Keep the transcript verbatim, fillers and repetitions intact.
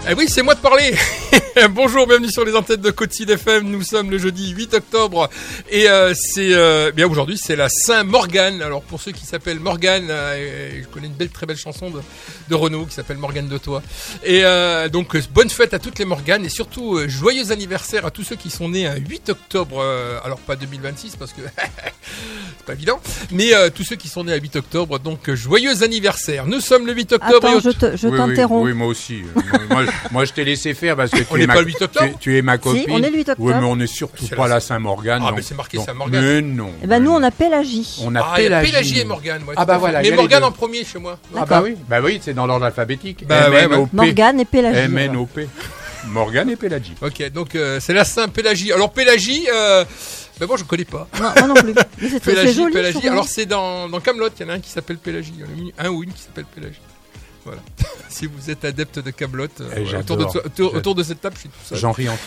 Eh oui, c'est moi de parler. Bonjour, bienvenue sur les antennes de Côte Sud F M. Nous sommes le jeudi huit octobre et euh, c'est euh, bien aujourd'hui, c'est la Saint-Morgane. Alors pour ceux qui s'appellent Morgane, euh, je connais une belle, très belle chanson de, de Renaud qui s'appelle Morgane de toi. Et euh, donc bonne fête à toutes les Morganes et surtout euh, joyeux anniversaire à tous ceux qui sont nés un huit octobre. Euh, alors pas deux mille vingt-six parce que c'est pas évident, mais euh, tous ceux qui sont nés à huit octobre. Donc joyeux anniversaire. Nous sommes le huit octobre. Attends, et je, te, je oui, t'interromps. Oui, oui, moi aussi. moi, moi, je t'ai laissé faire parce que On tu, n'est es ma, pas le huit octobre. tu, tu es ma copine. Si, on est le huit octobre. Oui, mais on n'est surtout C'est pas la la Saint-Morgane. Ah, donc, mais c'est marqué donc, Saint-Morgane. Mais non. Eh ben nous on a Pélagie. On a Ah, il y a Pélagie. Pélagie et Morgane. Ouais, Ah tout bah à fait. voilà, il Mais y a les Morgane deux. en premier chez moi. Ah bah oui, bah oui, c'est dans l'ordre alphabétique. Bah ouais, M N O P. Morgane et Pélagie. M N O P. Morgane et Pélagie. Ok, donc euh, c'est la Saint-Pélagie. Alors Pélagie, euh, ben moi je connais pas. Non, moi non plus. Mais c'est, c'est Pélagie, joli. je Pélagie. trouve. Alors c'est dans dans Camelot, il y en a un qui s'appelle Pélagie, il y en a une- un ou une qui s'appelle Pélagie. Voilà. Si vous êtes adepte de Camelot, euh, Eh, voilà, autour, de, j'adore. autour, autour de cette table, je suis tout seul. J'en ris